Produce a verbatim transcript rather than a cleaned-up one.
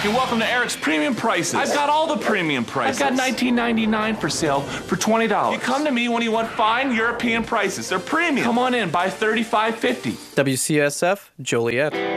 Eric, and welcome to Eric's Premium Prices. I've got all the premium prices. I've got nineteen ninety-nine for sale for twenty dollars. You come to me when you want fine European prices. They're premium. Come on in, buy thirty-five fifty. W C S F, Joliet.